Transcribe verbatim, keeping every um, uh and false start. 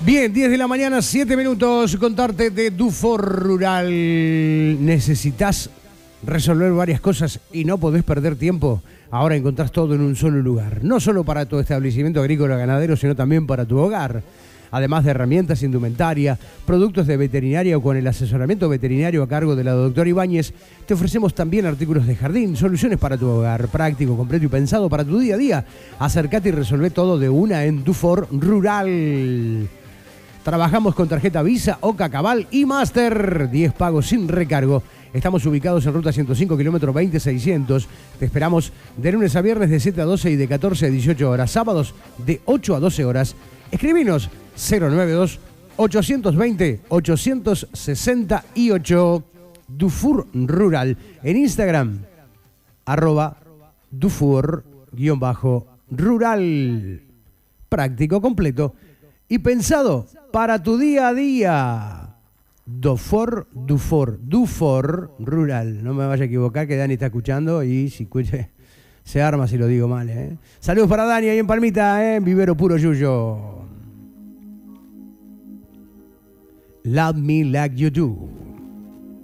Bien, diez de la mañana, siete minutos. Contarte de Dufour Rural. ¿Necesitas resolver varias cosas y no podés perder tiempo? Ahora encontrás todo en un solo lugar. No solo para tu establecimiento agrícola ganadero, sino también para tu hogar. Además de herramientas, indumentaria, productos de veterinaria o con el asesoramiento veterinario a cargo de la doctora Ibáñez, te ofrecemos también artículos de jardín, soluciones para tu hogar, práctico, completo y pensado para tu día a día. Acércate y resolvé todo de una en Dufour Rural. Trabajamos con tarjeta Visa, Oca, Cabal y Master. diez pagos sin recargo. Estamos ubicados en ruta ciento cinco, kilómetro veinte seiscientos. Te esperamos de lunes a viernes de siete a doce y de catorce a dieciocho horas. Sábados de ocho a doce horas. Escribinos cero noventa y dos, ochocientos veinte, ochocientos sesenta y ocho. Dufour Rural. En Instagram, arroba Dufour-rural. Práctico, completo y pensado para tu día a día. Dufour, Dufour, Dufour Rural. No me vaya a equivocar que Dani está escuchando y si escuche, se arma si lo digo mal. ¿eh? Saludos para Dani ahí en Palmita, ¿eh? Vivero puro yuyo. Love me like you do.